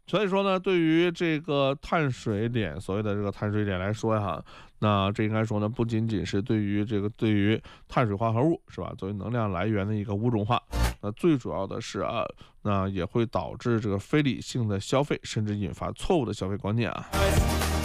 所以说呢，对于这个碳水脸，所谓的这个碳水脸来说呀，那这应该说呢，不仅仅是对于碳水化合物是吧，作为能量来源的一个物种化，那最主要的是啊，那也会导致这个非理性的消费，甚至引发错误的消费观念啊。